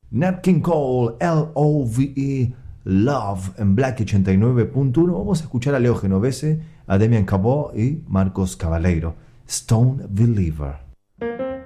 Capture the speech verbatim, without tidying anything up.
Nat King Cole, L O V E, Love en Black ochenta y nueve punto uno. Vamos a escuchar a Leo Genovese, a Demian Cabot y Marcos Cavaleiro. Stone Believer.